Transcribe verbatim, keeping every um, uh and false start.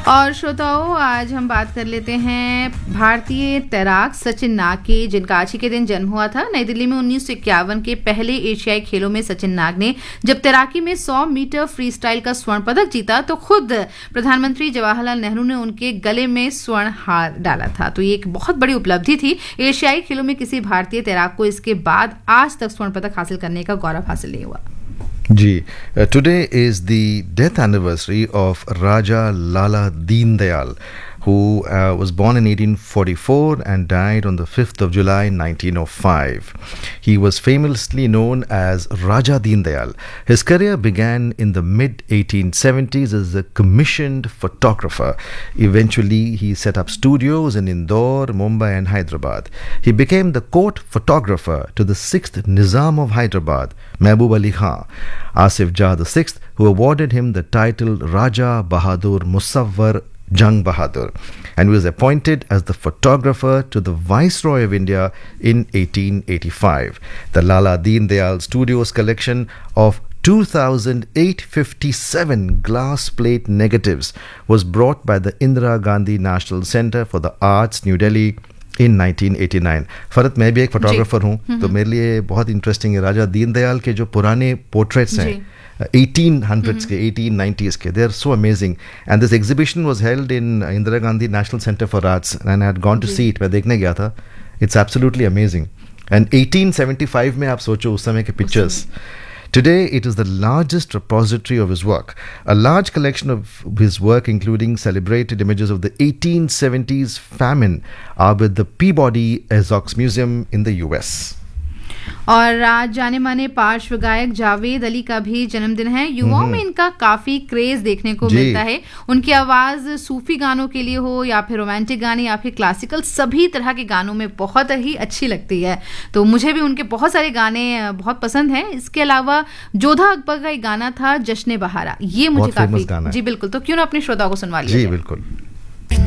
और श्रोताओं, आज हम बात कर लेते हैं भारतीय तैराक सचिन नाग की, जिनका आज ही के दिन जन्म हुआ था। नई दिल्ली में उन्नीस सौ इक्यावन के पहले एशियाई खेलों में सचिन नाग ने जब तैराकी में सौ मीटर फ्री स्टाइल का स्वर्ण पदक जीता तो खुद प्रधानमंत्री जवाहरलाल नेहरू ने उनके गले में स्वर्ण हार डाला था। तो ये एक बहुत बड़ी उपलब्धि थी। एशियाई खेलों में किसी भारतीय तैराक को इसके बाद आज तक स्वर्ण पदक हासिल करने का गौरव हासिल नहीं हुआ। Ji, uh, today is the death anniversary of Raja Lala Deen Dayal, who uh, was born in eighteen forty-four and died on the fifth of July nineteen oh five. He was famously known as Raja Deen Dayal. His career began in the mid eighteen seventies as a commissioned photographer. Eventually, he set up studios in Indore, Mumbai and Hyderabad. He became the court photographer to the sixth Nizam of Hyderabad, Mehboob Ali Khan, Asif Jah the sixth, who awarded him the title Raja Bahadur Musawwar Jang Bahadur, and was appointed as the photographer to the Viceroy of India in eighteen eighty-five. The Lala Deen Dayal Studios collection of two thousand eight hundred fifty-seven glass plate negatives was brought by the Indira Gandhi National Centre for the Arts, New Delhi in nineteen eighty-nine. फरत मैं भी एक photographer हूँ, तो मेरे लिए बहुत interesting है राजा दीन दयाल के जो पुराने पोर्ट्रेट्स हैं eighteen hundreds के eighteen nineties के, they are so amazing. And this exhibition was held in Indira Gandhi National Centre for Arts, and I had gone to see it. मैं देखने गया था. It's absolutely amazing. And eighteen seventy-five में आप सोचो उस समय के pictures. Today, it is the largest repository of his work. A large collection of his work, including celebrated images of the eighteen seventies famine, are with the Peabody Essex Museum in the U S. और आज जाने माने पार्श्व गायक जावेद अली का भी जन्मदिन है। युवाओं में इनका काफी क्रेज देखने को मिलता है। उनकी आवाज सूफी गानों के लिए हो या फिर रोमांटिक गाने या फिर क्लासिकल, सभी तरह के गानों में बहुत ही अच्छी लगती है। तो मुझे भी उनके बहुत सारे गाने बहुत पसंद हैं। इसके अलावा जोधा अकबर का एक गाना था जश्न बहारा, ये मुझे काफी, जी बिल्कुल, तो क्यों ना अपने श्रोताओं को सुनवा लिया। जी बिल्कुल।